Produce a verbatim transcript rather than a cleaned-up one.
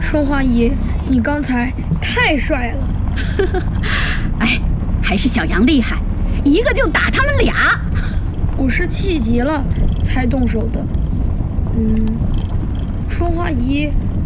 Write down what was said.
春花姨，你刚才太帅了。 哎，还是小杨厉害，一个就打他们俩。 我是气急了才动手的。嗯，春花姨